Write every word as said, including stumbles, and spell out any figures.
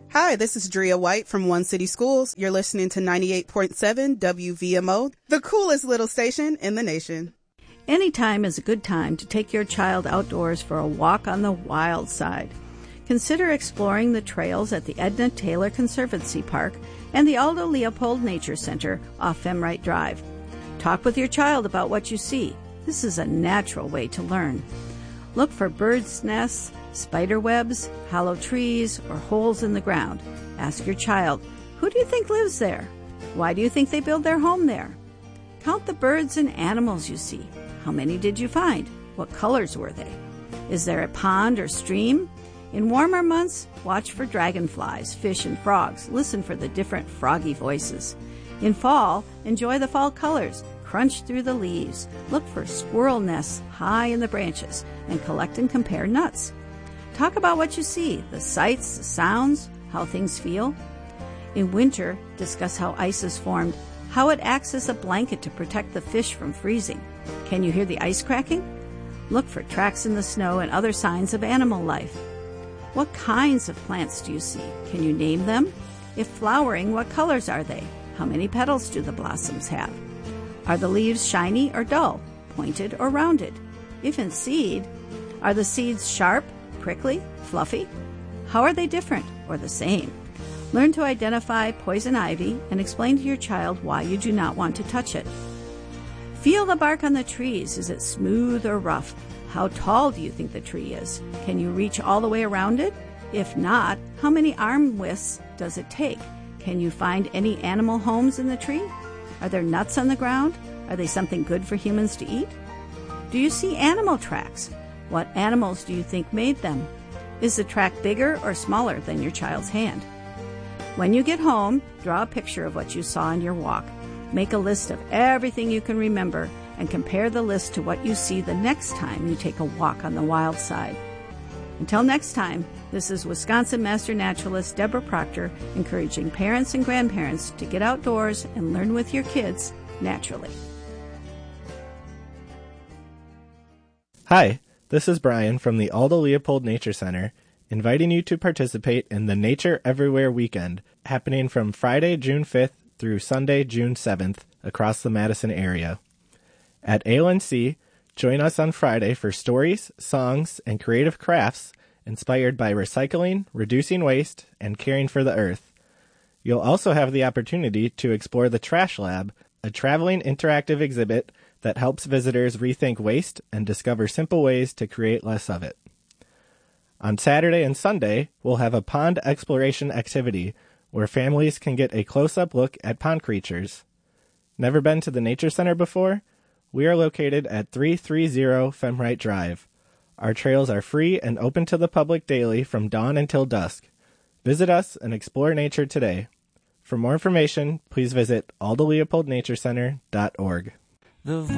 Hi, this is Drea White from One City Schools. You're listening to ninety-eight point seven W V M O, the coolest little station in the nation. Anytime is a good time to take your child outdoors for a walk on the wild side. Consider exploring the trails at the Edna Taylor Conservancy Park and the Aldo Leopold Nature Center off Femright Drive. Talk with your child about what you see. This is a natural way to learn. Look for birds' nests, spider webs, hollow trees, or holes in the ground. Ask your child, who do you think lives there? Why do you think they build their home there? Count the birds and animals you see. How many did you find? What colors were they? Is there a pond or stream? In warmer months, watch for dragonflies, fish, and frogs. Listen for the different froggy voices. In fall, enjoy the fall colors. Crunch through the leaves. Look for squirrel nests high in the branches and collect and compare nuts. Talk about what you see, the sights, the sounds, how things feel. In winter, discuss how ice is formed, how it acts as a blanket to protect the fish from freezing. Can you hear the ice cracking? Look for tracks in the snow and other signs of animal life. What kinds of plants do you see? Can you name them? If flowering, what colors are they? How many petals do the blossoms have? Are the leaves shiny or dull, pointed or rounded? If in seed, are the seeds sharp, prickly, fluffy? How are they different or the same? Learn to identify poison ivy and explain to your child why you do not want to touch it. Feel the bark on the trees. Is it smooth or rough? How tall do you think the tree is? Can you reach all the way around it? If not, how many arm widths does it take? Can you find any animal homes in the tree? Are there nuts on the ground? Are they something good for humans to eat? Do you see animal tracks? What animals do you think made them? Is the track bigger or smaller than your child's hand? When you get home, draw a picture of what you saw on your walk. Make a list of everything you can remember and compare the list to what you see the next time you take a walk on the wild side. Until next time, this is Wisconsin Master Naturalist Deborah Proctor encouraging parents and grandparents to get outdoors and learn with your kids naturally. Hi, this is Brian from the Aldo Leopold Nature Center, inviting you to participate in the Nature Everywhere weekend, happening from Friday, June fifth through Sunday, June seventh, across the Madison area. At A L N C, join us on Friday for stories, songs, and creative crafts inspired by recycling, reducing waste, and caring for the earth. You'll also have the opportunity to explore the Trash Lab, a traveling interactive exhibit that helps visitors rethink waste and discover simple ways to create less of it. On Saturday and Sunday, we'll have a pond exploration activity where families can get a close-up look at pond creatures. Never been to the Nature Center before? We are located at three thirty Femright Drive. Our trails are free and open to the public daily from dawn until dusk. Visit us and explore nature today. For more information, please visit aldo leopold nature center dot org. The